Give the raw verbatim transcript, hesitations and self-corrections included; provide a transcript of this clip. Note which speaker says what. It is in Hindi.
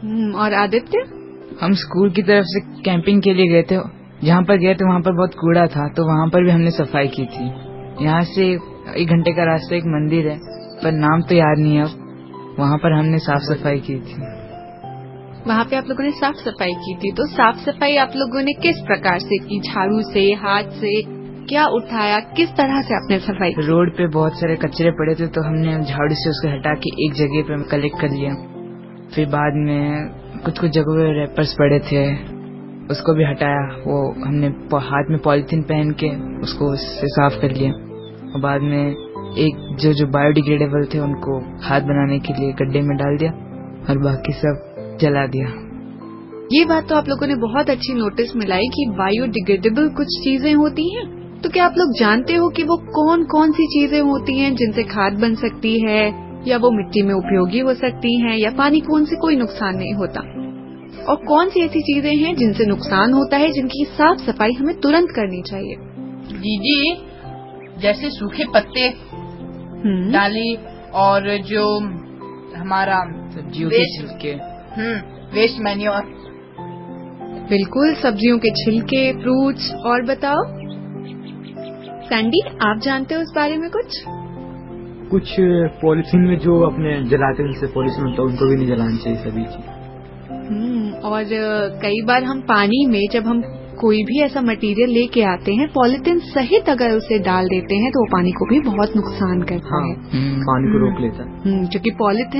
Speaker 1: हम्म, और आदित्य?
Speaker 2: हम स्कूल की तरफ से कैंपिंग के लिए गए थे। जहाँ पर गए थे वहाँ पर बहुत कूड़ा था, तो वहाँ पर भी हमने सफाई की थी। यहाँ से एक घंटे का रास्ता एक मंदिर है, पर नाम तो याद नहीं है अब। वहाँ पर हमने साफ सफाई की थी।
Speaker 1: वहाँ पे आप लोगों ने साफ सफाई की थी, तो साफ सफाई आप लोगों ने किस प्रकार से की? झाड़ू से, हाथ से, क्या उठाया, किस तरह से आपने सफाई की?
Speaker 2: रोड पे बहुत सारे कचरे पड़े थे, तो हमने झाड़ू से उसको हटा के एक जगह पे कलेक्ट कर लिया। फिर बाद में कुछ कुछ जगहों पे रैपर्स पड़े थे, उसको भी हटाया। वो हमने हाथ में पॉलिथीन पहन के उसको उससे साफ कर लिया। और बाद में एक जो जो बायोडिग्रेडेबल थे उनको खाद बनाने के लिए गड्ढे में डाल दिया, और बाकी सब जला दिया।
Speaker 1: ये बात तो आप लोगों ने बहुत अच्छी नोटिस मिलाई कि बायोडिग्रेडेबल कुछ चीजें होती हैं। तो क्या आप लोग जानते हो कि वो कौन कौन सी चीजें होती हैं जिनसे खाद बन सकती है, या वो मिट्टी में उपयोगी हो सकती हैं, या पानी को उनसे कोई नुकसान नहीं होता? और कौन सी ऐसी चीजें हैं जिनसे नुकसान होता है, जिनकी साफ सफाई हमें तुरंत करनी चाहिए?
Speaker 3: दीदी, जैसे सूखे पत्ते, डाली, और जो हमारा
Speaker 2: सब्जियों के छिलके,
Speaker 3: हम्म वेस्ट मैन्योर।
Speaker 1: बिल्कुल, सब्जियों के छिलके, फ्रूट्स। और बताओ सैंडी, आप जानते हो इस बारे में कुछ?
Speaker 4: कुछ पॉलिथीन में जो अपने जलाते हैं उनसे पॉल्यूशन होता है, उनको भी नहीं जलाना चाहिए सभी चीज।
Speaker 1: हम्म और कई बार हम पानी में जब हम कोई भी ऐसा मटेरियल लेके आते हैं, पॉलिथीन सहित अगर उसे डाल देते हैं तो वो पानी को भी बहुत नुकसान करता
Speaker 4: हाँ,
Speaker 1: है।
Speaker 4: पानी को रोक लेता है,
Speaker 1: क्योंकि पॉलिथीन